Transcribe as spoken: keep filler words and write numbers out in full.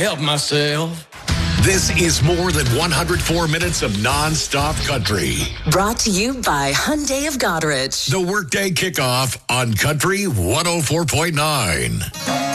help myself. This is more than one hundred four minutes of non-stop country. Brought to you by Hyundai of Goderich. The Workday Kickoff on Country one oh four point nine.